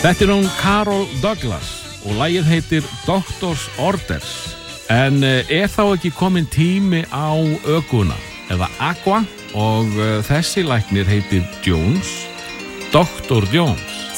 Þetta hún Carol Douglas og lagið heitir Doctor's Orders. En þá ekki komin tími á ökuna eða Aqua og þessi læknir heitir Jones, Dr. Jones.